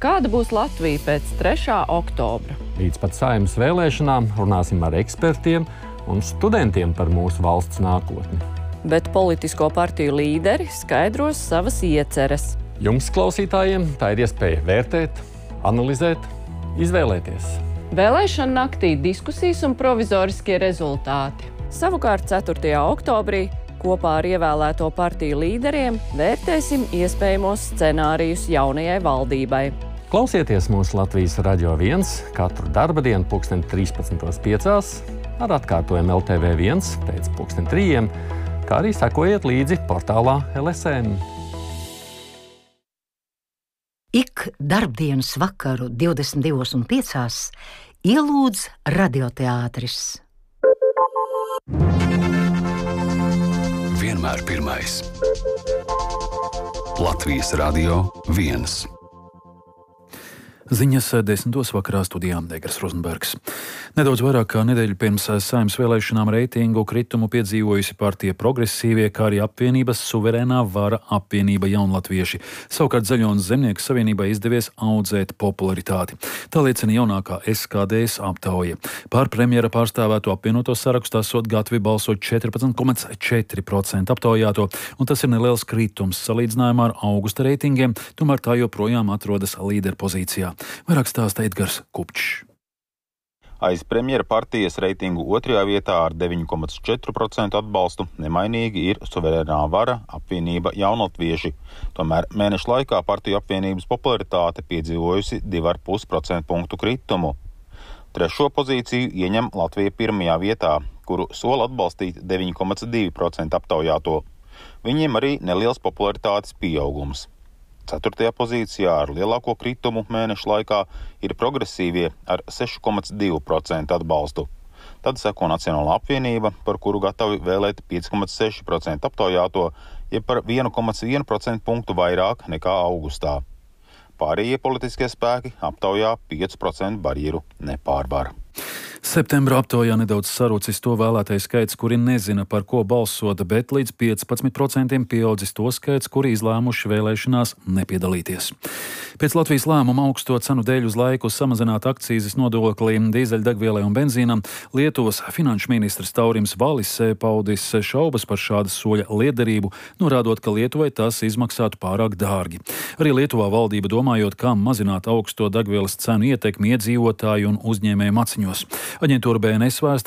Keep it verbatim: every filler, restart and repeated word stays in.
Kāda būs Latvija pēc trešā oktobra? Līdz pat Saeimas vēlēšanām runāsim ar ekspertiem un studentiem par mūsu valsts nākotni. Bet politisko partiju līderi skaidros savas ieceres. Jums, klausītājiem, tā ir iespēja vērtēt, analizēt, izvēlēties. Vēlēšana naktī diskusijas un provizoriskie rezultāti. Savukārt ceturtajā oktobrī kopā ar ievēlēto partiju līderiem vērtēsim iespējamos scenārijus jaunajai valdībai. Klausieties mūsu Latvijas Radio viens katru darba dienu pulksten trīspadsmitos piecās, ar atkārtojumu L T V viens pēc pulksten trījiem, kā arī sekojiet līdzi portālā L S M. Ik darbdienas vakaru divdesmit divos un piecās ielūdz radioteātris. Vienmēr pirmais. Latvijas Radio viens. Ziņas desmitos vakarā studijā Degars Rozenbergs. Nedaudz vairāk kā nedēļu pirms Saeimas vēlēšanām reitingu kritumu piedzīvojusi partija Progresīvie, kā arī apvienības Suverēnā vara apvienība Jaunlatvieši. Savukārt Zaļo un Zemnieku savienībai izdevies audzēt popularitāti. Tā liecina jaunākā S K D S aptauja. Pār premjera pārstāvēto apvienoto sarakstu esot gatavi balsot četrpadsmit komats četri procenti aptaujāto, un tas ir neliels kritums salīdzinājumā ar augusta reitingiem, tomēr tā joprojām atrodas līderpozīcijā. Vairāk stāsta Edgars Kupčs. Aiz premjera partijas reitingu otrajā vietā ar deviņi komats četri procenti atbalstu nemainīgi ir Suverēnā vara apvienība Jaunlatvieši. Tomēr mēnešu laikā partiju apvienības popularitāte piedzīvojusi divi komats pieci procenta punktu kritumu. Trešo pozīciju ieņem Latvija pirmajā vietā, kuru sola atbalstīt deviņi komats divi procenti aptaujāto. Viņiem arī neliels popularitātes pieaugums. Ceturtajā pozīcijā ar lielāko kritumu mēnešu laikā ir Progresīvie ar seši komats divi procenti atbalstu. Tad seko Nacionālā apvienība, par kuru gatavi vēlēt pieci komats seši procenti aptaujāto, jeb par vienu komats vienu procentu punktu vairāk nekā augustā. Pārējie politiskie spēki aptaujā pieci procenti barjeru nepārvar. Septembra aptaujā nedaudz sarucis to vēlētāju skaits, kuri nezina, par ko balsot, bet līdz piecpadsmit procentiem pieaudzis to skaits, kuri izlēmuši vēlēšanās nepiedalīties. Pēc Latvijas lēmuma augsto cenu dēļ uz laiku samazināt akcīzes nodokli dīzeļdegvielai un benzīnam, Lietuvas finanšu ministrs Taurims Valis paudis šaubas par šāda soļa liederību, norādot, ka Lietuvai tas izmaksātu pārāk dārgi. Arī Lietuvā valdība domājot, kā mazināt augsto degvielas cenu ietekmi iedzīvotāju un uzņēmēju maciņos. Aģentūra B N S vēsta,